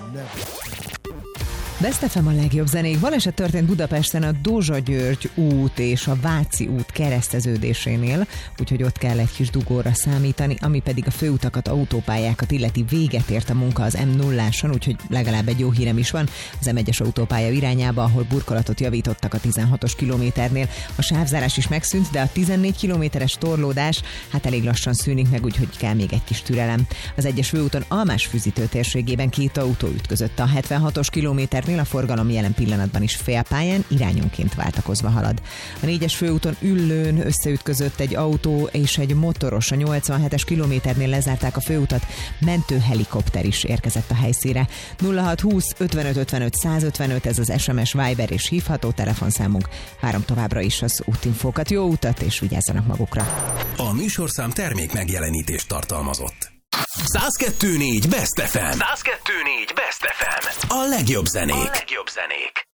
Best FM a legjobb zenék. Baleset történt Budapesten a Dózsa-György út és a Váci út kereszteződésénél, úgyhogy ott kell egy kis dugóra számítani, ami pedig a főutakat, autópályákat illeti. Véget ért a munka az M0-áson, úgyhogy legalább egy jó hírem is van. Az M1-es autópálya irányába, ahol burkolatot javítottak a 16-os kilométernél. A sávzárás is megszűnt, de a 14 kilométeres torlódás hát elég lassan szűnik meg, úgyhogy kell még egy kis türelem. Az 1-es főúton Almás-Füzitő térségében két autó ütközött. A 76-os kilométernél a forgalom jelen pillanatban is félpályán, irányonként váltakozva halad. A 4-es főúton Üllőn összeütközött egy autó és egy motoros. A 87-es kilométernél lezárták a főutat, mentőhelikopter is érkezett a helyszínre. 0620 55 55 155, ez az SMS, Viber és hívható telefonszámunk. Várom továbbra is az útinfókat. Jó utat, és vigyázzanak magukra! A műsorszám termék megjelenítést tartalmazott. 102.4 Best FM. 102.4 Best FM. A legjobb zenék.